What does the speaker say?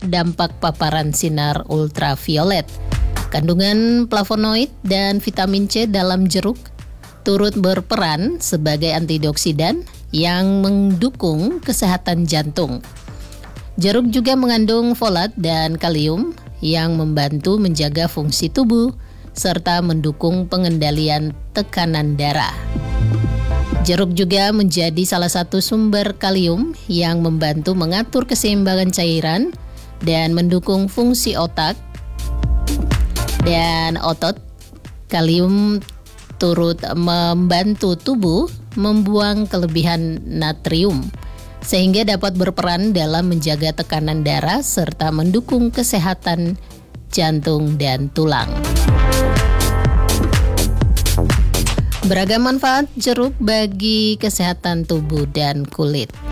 dampak paparan sinar ultraviolet. Kandungan flavonoid dan vitamin C dalam jeruk turut berperan sebagai antioksidan yang mendukung kesehatan jantung. Jeruk juga mengandung folat dan kalium yang membantu menjaga fungsi tubuh serta mendukung pengendalian tekanan darah. Jeruk juga menjadi salah satu sumber kalium yang membantu mengatur keseimbangan cairan dan mendukung fungsi otak dan otot. Kalium turut membantu tubuh membuang kelebihan natrium sehingga dapat berperan dalam menjaga tekanan darah serta mendukung kesehatan jantung dan tulang. Beragam manfaat jeruk bagi kesehatan tubuh dan kulit.